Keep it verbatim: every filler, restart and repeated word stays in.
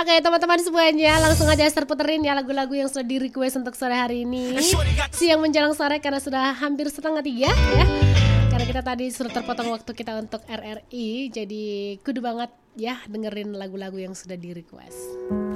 Oke teman-teman semuanya, langsung aja Esther puterin ya lagu-lagu yang sudah di request untuk sore hari ini, siang menjelang sore karena sudah hampir setengah tiga ya. Karena kita tadi sudah terpotong waktu kita untuk R R I, jadi kudu banget ya dengerin lagu-lagu yang sudah di request.